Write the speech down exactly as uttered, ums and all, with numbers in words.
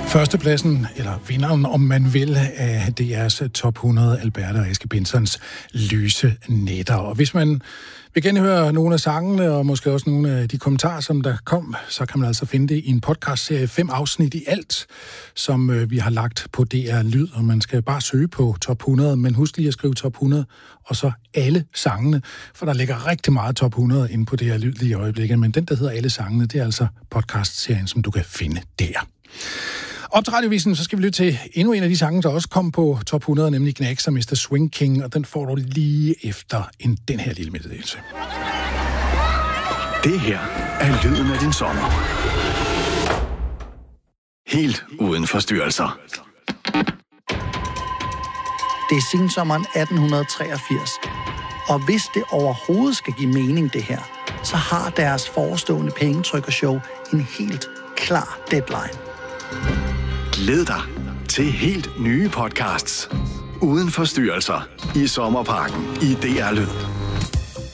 Førstepladsen, eller vinderen, om man vil, af D R's top hundrede, Alberte og Eske Bensons Lyse Nætter. Og hvis man vil genhøre nogle af sangene, og måske også nogle af de kommentarer, som der kom, så kan man altså finde det i en podcastserie, fem afsnit i alt, som øh, vi har lagt på D R Lyd, og man skal bare søge på top hundrede, men husk lige at skrive top hundrede, og så alle sangene, for der ligger rigtig meget top hundrede inde på D R Lyd lige i øjeblikket, men den, der hedder alle sangene, det er altså podcastserien, som du kan finde der. Op til Radiovisen, så skal vi lytte til endnu en af de sange, der også kom på top hundrede, nemlig Gnags og mister Swing King, og den får du lige efter en, den her lille meddelelse. Det her er lyden af din sommer. Helt uden forstyrrelser. Det er sensommeren atten treogfirs, og hvis det overhovedet skal give mening det her, så har deres forestående pengetrykkershow en helt klar deadline. Glæd dig til helt nye podcasts uden forstyrrelser i Sommerparken i D R Lyd.